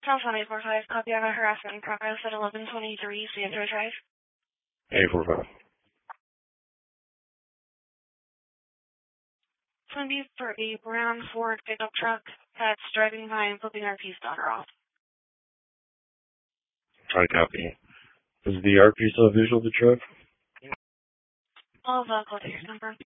Telephone 845, copy on a harassment in progress at 1123 Sandra Drive. 845. It's going to be for a brown Ford pickup truck that's driving by and flipping RP's daughter off. I copy. Is the RP still visual of the truck? I'll call to your number.